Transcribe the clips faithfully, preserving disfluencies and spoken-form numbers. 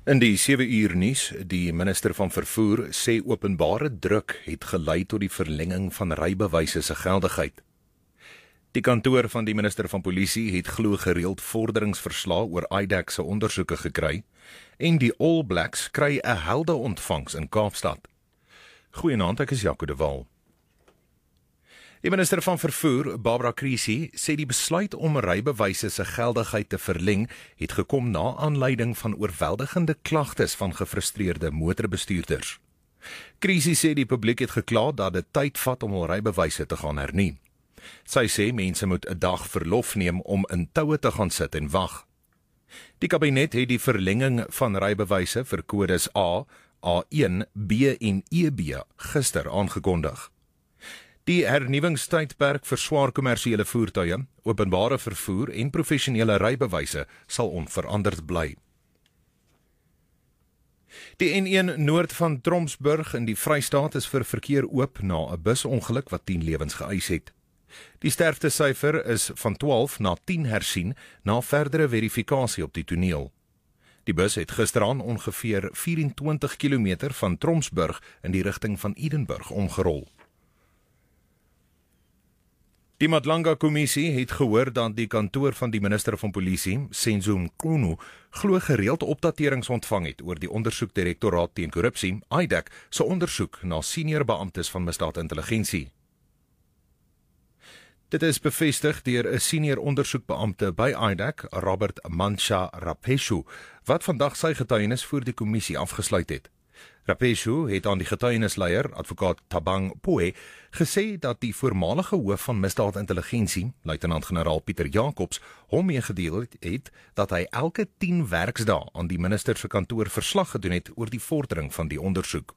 In die sewe uur nuus, die minister van vervoer sê openbare druk het gelei tot die verlenging van rybewyse se geldigheid. Die kantoor van die minister van polisie het glo gereeld vorderingsverslae oor I D E C se ondersoeke gekry en die All Blacks kry 'n helde ontvangs in Kaapstad. Goeienaand, ek is Jaco de Waal. Die minister van vervoer, Barbara Creecy, sê die besluit om rybewyse se geldigheid te verleng het gekom na aanleiding van oorweldigende klagtes van gefrustreerde motorbestuurders. Creecy sê die publiek het gekla dat dit tyd vat om hul rybewyse te gaan hernie. Sy sê mense moet 'n dag verlof neem om in toue te gaan sit en wag. Die kabinet het die verlenging van rybewyse vir kodes A, A een, B en E B gister aangekondig. Die hernuwingstydperk vir swaar kommersiële voertuie, openbare vervoer en professionele rybewyse sal onveranderd bly. Die N een noord van Tromsburg in die Vrystaat is vir verkeer oop na 'n busongeluk wat tien lewens geëis het. Die sterftesyfer is van twaalf na tien hersien na verdere verifikasie op die toneel. Die bus het gisteraan ongeveer vyf en twintig kilometer van Tromsburg in die rigting van Edenburg omgerol. Die Madlanga-kommissie het gehoor dat die kantoor van die minister van polisie, Senzo Mqunu, glo gereeld opdaterings ontvang het oor die ondersoekdirektoraat teen korrupsie, I D E C, se ondersoek na senior beamptes van misdaadintelligensie. Dit is bevestig deur 'n senior ondersoekbeampte by I D E C, Robert Mancha Rapeshu, wat vandag sy getuienis voor die kommissie afgesluit het. Rapeshu het aan die getuienisleier, advokaat Thabang Poe, gesê dat die voormalige hoof van misdaadintelligensie, luitenant-generaal Pieter Jacobs, hom meegedeel het dat hy elke tien werksdae aan die minister se kantoor verslag gedoen het oor die vordering van die ondersoek.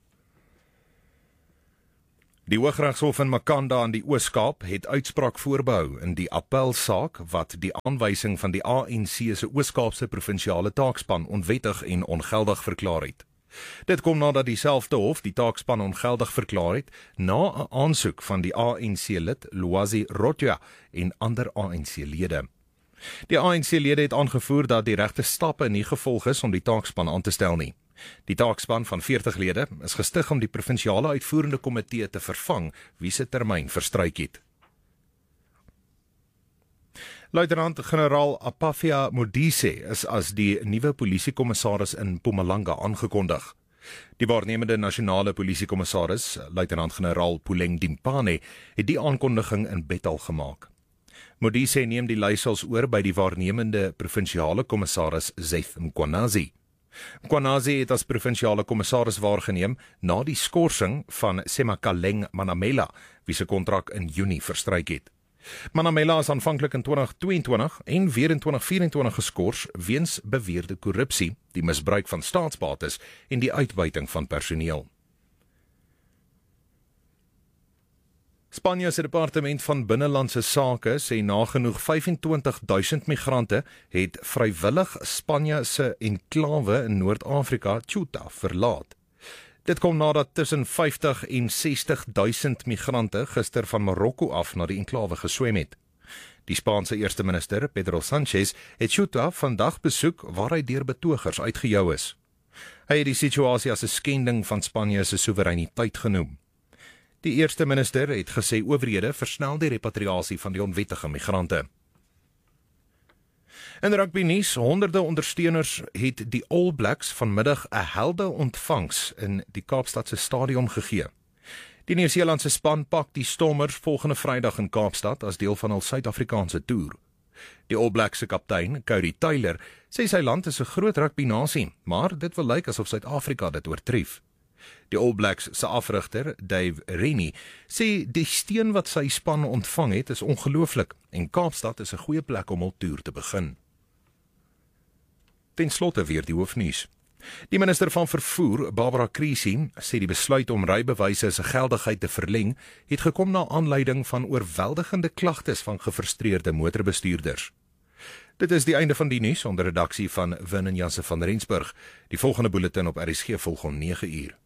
Die Hooggeregshof in Makanda in die Oos-Kaap het uitspraak voorbehou in die appelsaak wat die aanwysing van die A N C se Oos-Kaapse provinsiale taakspan onwettig en ongeldig verklaar het. Dit kom nadat dieselfde hof die taakspan ongeldig verklaar het na 'n aansoek van die A N C-lid Loazi Rotja en ander A N C-lede. Die A N C-lede het aangevoer dat die regte stappe nie gevolg is om die taakspan aan te stel nie. Die taakspan van veertig lede is gestig om die provinsiale uitvoerende komitee te vervang wie se termyn verstryk het. Luitenant-generaal Apafia Modise is as die nuwe polisiekommissaris in Mpumalanga aangekondig. Die waarnemende nasionale polisiekommissaris, luitenant-generaal Puleng Dimpane, het die aankondiging in Bethal gemaak. Modise neem die leiersels oor by die waarnemende provinsiale kommissaris Zeth Mkwanazi. Mkwanazi het as provinsiale kommissaris waargeneem na die skorsing van Semakaleng Manamela, wie se kontrak in Junie verstryk het. Manamela is aanvanklik in twintig tweeëntwintig en weer in twintig vyf-en-twintig geskort weens beweerde korrupsie, die misbruik van staatsbates en die uitbuiting van personeel. Spanje se departement van binnelandse sake sê nagenoeg vyf en twintig duisend migrante het vrywillig Spanje se enklawe in Noord-Afrika, Ceuta, verlaat. Dit kom nadat tussen vyftig en sestig duisend migrante gister van Marokko af na die enklawe geswem het. Die Spaanse eerste minister, Pedro Sanchez, het Ceuta vandag besoek waar hy deur betogers uitgejou is. Hy het die situasie as 'n skending van Spanje se soewereiniteit genoem. Die eerste minister het gesê owerhede versnel die repatriasie van die onwettige migrante. In rugby nuus, honderde ondersteuners het die All Blacks vanmiddag 'n helde ontvangs in die Kaapstadse stadion gegee. Die Nieu-Seelandse span pak die Stormers volgende Vrydag in Kaapstad as deel van hul Suid-Afrikaanse toer. Die All Blacks se kaptein, Cody Taylor, sê sy land is 'n groot rugby-nasie, maar dit wil lyk asof Suid-Afrika dit oortref. Die All Blacks se afrigter, Dave Rennie, sê die steun wat sy span ontvang het is ongelooflik en Kaapstad is 'n goeie plek om hul toer te begin. Ten slotte weer die hoofnuus. Die minister van vervoer, Barbara Creecy, sê die besluit om rybewyse se geldigheid te verleng het gekom na aanleiding van oorweldigende klagtes van gefrustreerde motorbestuurders. Dit is die einde van die nuus onder redaksie van Vernon Jansen van Rensburg. Die volgende bulletin op R S G volg om nege uur.